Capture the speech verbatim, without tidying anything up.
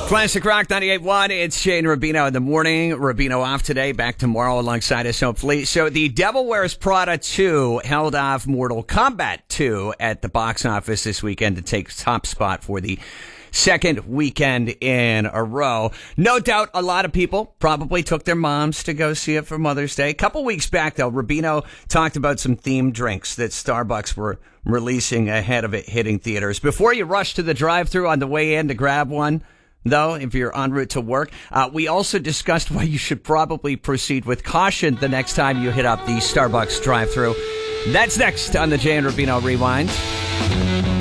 Classic Rock ninety-eight point one. It's Jay and Rubino in the morning. Rubino off today, back tomorrow alongside us, hopefully. So the Devil Wears Prada two held off Mortal Kombat two at the box office this weekend to take top spot for the second weekend in a row. No doubt a lot of people probably took their moms to go see it for Mother's Day. A couple weeks back, though, Rubino talked about some themed drinks that Starbucks were releasing ahead of it hitting theaters. Before you rush to the drive-thru on the way in to grab one, though, if you're en route to work, uh, we also discussed why you should probably proceed with caution the next time you hit up the Starbucks drive-thru. That's next on the Jay and Rubino Rewind.